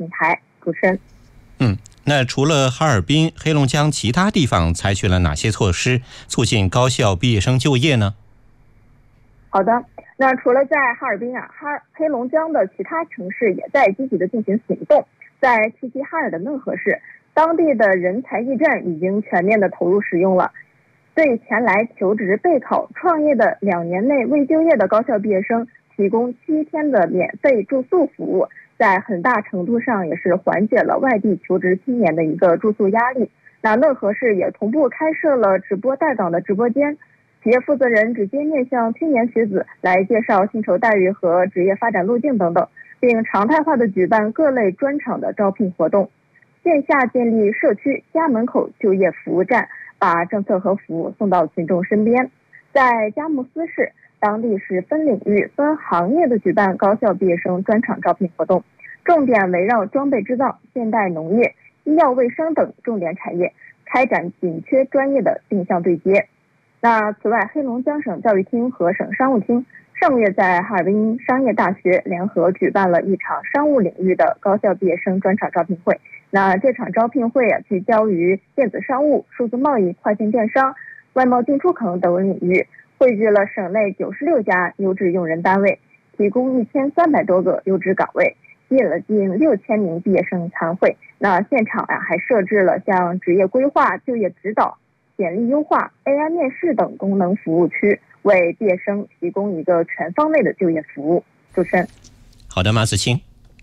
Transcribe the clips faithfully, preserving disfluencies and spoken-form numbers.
平台。主持人。 嗯，那除了哈尔滨、黑龙江，其他地方采取了哪些措施促进高校毕业生就业呢？ 好的，那除了在哈尔滨啊，哈黑龙江的其他城市也在积极的进行行动。在齐齐哈尔的讷河市，当地的人才驿站已经全面的投入使用了，对前来求职、备考、创业的两年内未就业的高校毕业生提供七天的免费住宿服务，在很大程度上也是缓解了外地求职青年的一个住宿压力。那讷河市也同步开设了直播带岗的直播间，企业负责人直接面向青年学子来介绍薪酬待遇和职业发展路径等等，并常态化的举办各类专场的招聘活动。线下建立社区家门口就业服务站，把政策和服务送到群众身边。在佳木斯市，当地是分领域、分行业的举办高校毕业生专场招聘活动，重点围绕装备制造、现代农业、医药卫生等重点产业，开展紧缺专业的定向对接。那此外，黑龙江省教育厅和省商务厅上个月在哈尔滨商业大学联合举办了一场商务领域的高校毕业生专场招聘会。那这场招聘会啊，聚焦于电子商务、数字贸易、跨境电商、外贸进出口等领域，汇聚了省内九十六家优质用人单位，提供一千三百多个优质岗位，吸引了近六千名毕业生参会。那现场啊，还设置了像职业规划、就业指导、简历优化、A I 面试等功能服务区，为毕业生提供一个全方位的就业服务。主持人。 好的，马子清。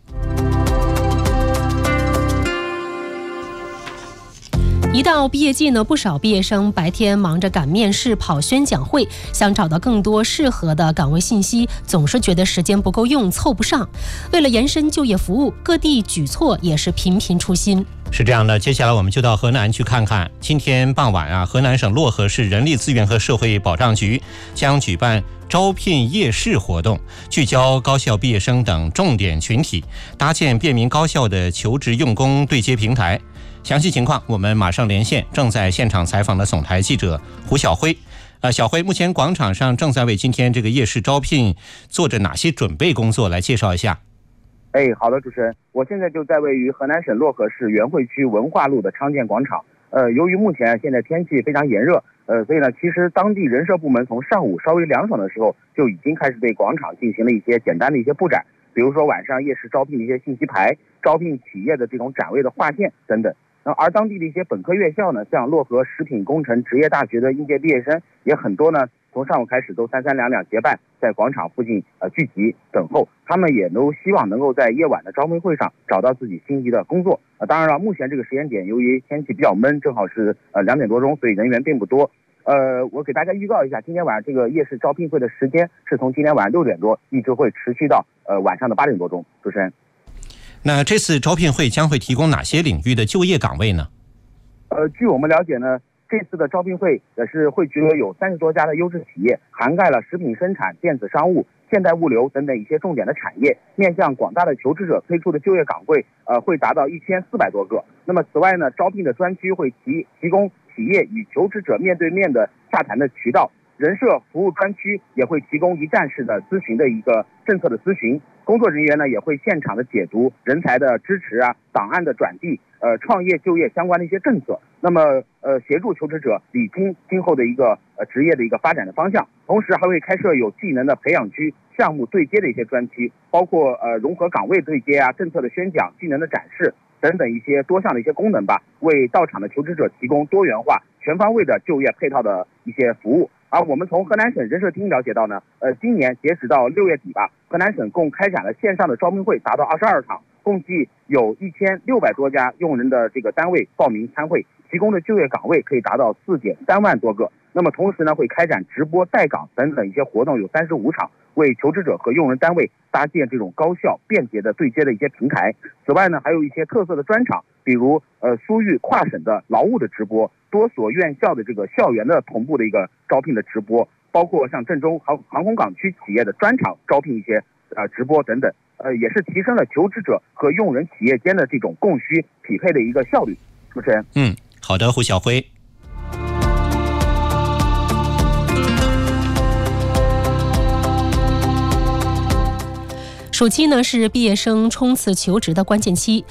一到毕业季呢，不少毕业生白天忙着赶面试、跑宣讲会，想找到更多适合的岗位信息，总是觉得时间不够用，凑不上。为了延伸就业服务，各地举措也是频频出新。 是这样的，接下来我们就到河南去看看。今天傍晚啊，河南省漯河市人力资源和社会保障局将举办招聘夜市活动，聚焦高校毕业生等重点群体，搭建便民高校的求职用工对接平台。详细情况我们马上连线正在现场采访的总台记者胡晓辉。呃，小辉，目前广场上正在为今天这个夜市招聘做着哪些准备工作？来介绍一下。 哎，好的，主持人，我现在就在位于河南省漯河市原会区文化路的昌建广场。呃，由于目前现在天气非常炎热，呃，所以呢，其实当地人社部门从上午稍微凉爽的时候就已经开始对广场进行了一些简单的一些布展，比如说晚上夜市招聘的一些信息牌、招聘企业的这种展位的划线等等。而当地的一些本科院校呢，像漯河食品工程职业大学的应届毕业生也很多呢，从上午开始都三三两两结伴在广场附近呃聚集等候，他们也都希望能够在夜晚的招聘会上找到自己心仪的工作。呃，当然了，目前这个时间点由于天气比较闷，正好是呃两点多钟，所以人员并不多。呃，我给大家预告一下，今天晚上这个夜市招聘会的时间是从今天晚上六点多一直会持续到呃晚上的八点多钟。主持人。 那这次招聘会将会提供哪些领域的就业岗位呢？ 呃，据我们了解呢，这次的招聘会也是汇聚了有三十多家的优质企业，涵盖了食品生产、电子商务、现代物流等等一些重点的产业，面向广大的求职者推出的就业岗位，呃，会达到一千四百多个。那么此外呢，招聘的专区会提提供企业与求职者面对面的洽谈的渠道。人社服务专区也会提供一站式的咨询的一个政策的咨询，工作人员呢也会现场的解读人才的支持啊、档案的转递、呃创业就业相关的一些政策，那么呃协助求职者理清今后的一个呃职业的一个发展的方向，同时还会开设有技能的培养区、项目对接的一些专区，包括呃融合岗位对接啊、政策的宣讲、技能的展示等等一些多项的一些功能吧，为到场的求职者提供多元化、全方位的就业配套的一些服务。而我们从河南省人社厅了解到呢，呃，今年截止到六月底吧，河南省共开展了线上的招聘会达到二十二场，共计有一千六百多家用人的这个单位报名参会，提供的就业岗位可以达到四点三万多个。那么同时呢，会开展直播带岗等等一些活动有三十五场，为求职者和用人单位搭建这种高效便捷的对接的一些平台。此外呢，还有一些特色的专场，比如呃苏豫跨省的劳务的直播，多所院校的这个校园的同步的一个招聘的直播，包括像郑州航航空港区企业的专场招聘一些呃直播等等，呃也是提升了求职者和用人企业间的这种供需匹配的一个效率。主持人， 嗯，好的，胡晓辉。 暑期呢是毕业生冲刺求职的关键期，